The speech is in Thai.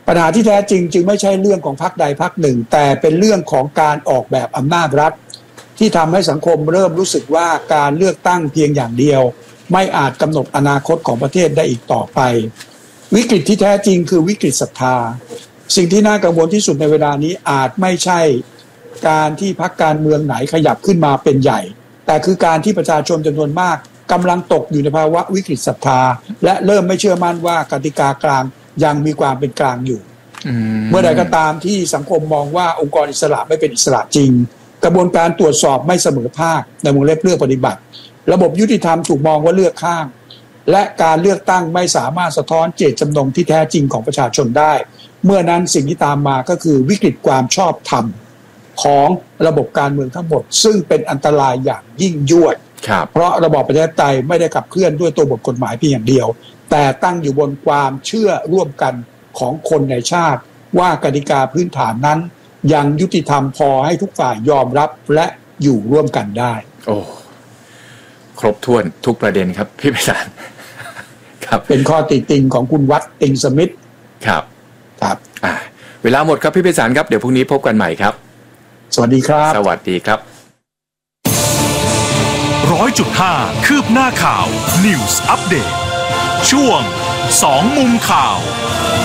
ปัญหาที่แท้จริงจึงไม่ใช่เรื่องของพรรคใดพรรคหนึ่งแต่เป็นเรื่องของการออกแบบอำนาจรัฐที่ทำให้สังคมเริ่มรู้สึกว่าการเลือกตั้งเพียงอย่างเดียวไม่อาจกำหนดอนาคตของประเทศได้อีกต่อไปวิกฤตที่แท้จริงคือวิกฤตศรัทธาสิ่งที่น่ากังวลที่สุดในเวลานี้อาจไม่ใช่การที่พรรคการเมืองไหนขยับขึ้นมาเป็นใหญ่แต่คือการที่ประชาชนจำนวนมากกำลังตกอยู่ในภาวะวิกฤตศรัทธาและเริ่มไม่เชื่อมั่นว่ากติกากลางยังมีความเป็นกลางอยู่เมื่อใดก็ตามที่สังคมมองว่าองค์กรอิสระไม่เป็นอิสระจริงกระบวนการตรวจสอบไม่เสมอภาคในวงเล็บเลือกปฏิบัติระบบยุติธรรมถูกมองว่าเลือกข้างและการเลือกตั้งไม่สามารถสะท้อนเจตจำนงที่แท้จริงของประชาชนได้เมื่อนั้นสิ่งที่ตามมาก็คือวิกฤตความชอบธรรมของระบบการเมืองทั้งหมดซึ่งเป็นอันตรายอย่างยิ่งยวดเพราะระบอบประชาธิปไตยไม่ได้ขับเคลื่อนด้วยตัวบทกฎหมายเพียงอย่างเดียวแต่ตั้งอยู่บนความเชื่อร่วมกันของคนในชาติว่ากติกาพื้นฐานนั้นยังยุติธรรมพอให้ทุกฝ่ายยอมรับและอยู่ร่วมกันได้โอ้ครบถ้วนทุกประเด็นครับพี่ไพศาลครับเป็นข้อติติงของคุณวัดติงสมิธครับครับเวลาหมดครับพี่ไพศาลครับเดี๋ยวพรุ่งนี้พบกันใหม่ครับสวัสดีครับสวัสดีครับ 100.5 คืบหน้าข่าว News Update ช่วง2มุมข่าว